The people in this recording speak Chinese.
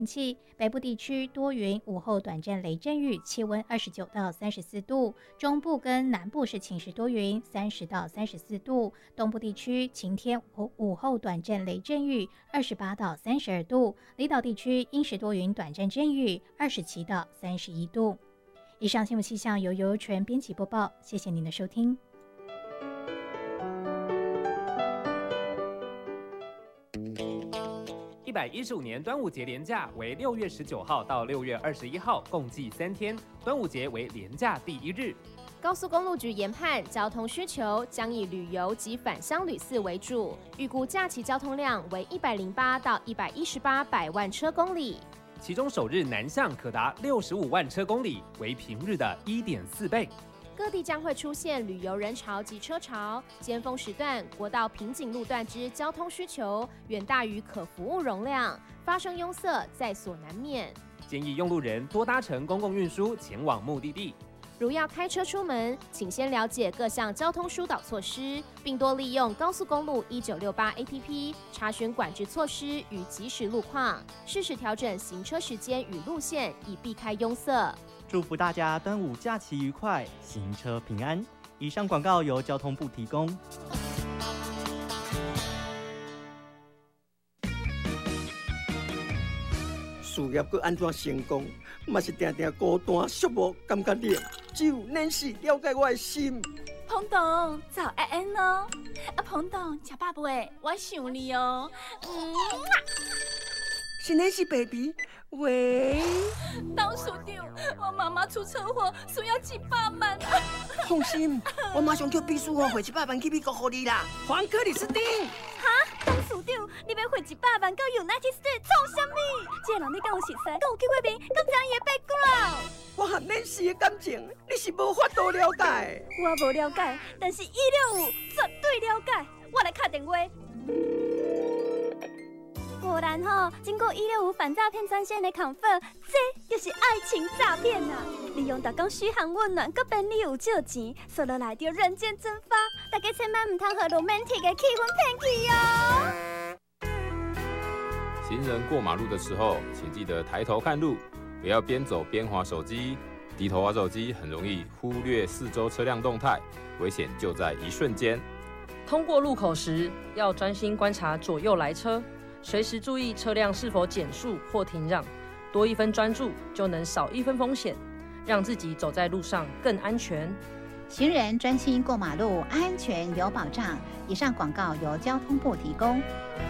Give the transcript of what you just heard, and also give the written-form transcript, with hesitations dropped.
天气，北部地区多云，午后短暂雷阵雨，气温29到34度；中部跟南部是晴时多云，30到34度；东部地区晴天，午后短暂雷阵雨，28到32度；离岛地区阴时多云，短暂阵雨，27到31度。以上新闻气象由游泉编辑播报，谢谢您的收听。 115年端午节连假为6月19号到6月21号，共计3天。端午节为连假第1日。 高速公路局研判，交通需求将以旅游及返乡旅次为主，预估假期交通量为108到118百万车公里， 其中首日南向可达65万车公里，为平日的1.4倍。 各地将会出现旅游人潮及车潮，尖峰时段国道瓶颈路段之交通需求远大于可服务容量，发生拥塞在所难免。 建议用路人多搭乘公共运输前往目的地。 如要开车出门，请先了解各项交通疏导措施，并多利用高速公路1968 APP 查询管制措施与即时路况，适时调整行车时间与路线，以避开拥塞。 祝福大家端午假期愉快，行车平安。以上广告由交通部提供。 事业要安怎成功，嘛是定定孤单寂寞，感觉你只有Nancy了解我的心。 彭董，早安哦！彭董，吃饱未？我想你哦。 是Nancy baby。喂， 董事长，我妈妈出车祸，需要700万啊！ 放心，我马上叫秘书汇700万去美国给你啦，还克里斯汀。 哈，董事长，你要汇700万到 United States 创啥物？这个人你敢有熟悉？敢有去过面？敢知伊的 background？ 我和Nancy的感情，你是无法度了解。 我无了解，但是165绝对了解。我来打电话。果然经过165反诈骗专线的confirm，这就是爱情诈骗啊！利用大家嘘寒问暖，搁便你有借钱，说落来就人间蒸发。大家千万唔通和 romantic 的气氛骗去哦。 行人过马路的时候，请记得抬头看路，不要边走边滑手机。低头滑手机很容易忽略四周车辆动态，危险就在一瞬间。 通过路口时，要专心观察左右来车。随时注意车辆是否减速或停让，多1分专注就能少1分风险，让自己走在路上更安全。 行人专心过马路，安全有保障。以上广告由交通部提供。